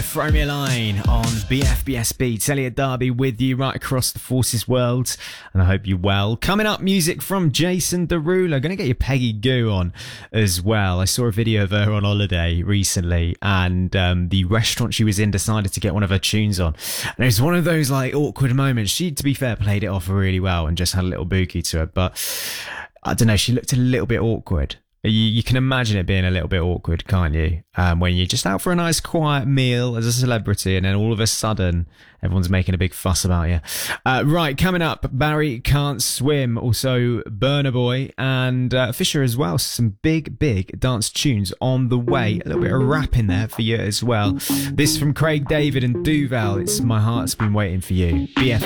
Throw Me a Line on BFBS Beats. Elliot Darby with you right across the Forces world, and I hope you're well. Coming up, music from Jason Derulo. Going to get your Peggy Gou on as well. I saw a video of her on holiday recently, and the restaurant she was in decided to get one of her tunes on. And it was one of those like awkward moments. She, to be fair, played it off really well and just had a little boogie to her, but I don't know, she looked a little bit awkward. You can imagine it being a little bit awkward, can't you? When you're just out for a nice quiet meal as a celebrity, and then all of a sudden everyone's making a big fuss about you. Right, coming up, Barry Can't Swim, also Burna Boy and Fisher as well. Some big dance tunes on the way. A little bit of rap in there for you as well. This from Craig David and Duval. It's My Heart's Been Waiting for You. BF